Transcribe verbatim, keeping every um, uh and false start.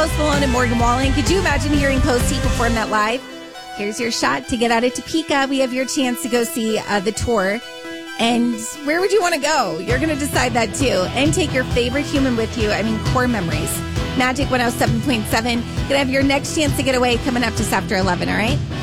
Post Malone and Morgan Wallen. Could you imagine hearing Posty perform that live? Here's your shot to get out of Topeka. We have your chance to go see uh, the tour. And where would you want to go? You're going to decide that too. And take your favorite human with you. I mean, core memories. Magic one oh seven point seven. Going to have your next chance to get away coming up just after eleven, all right?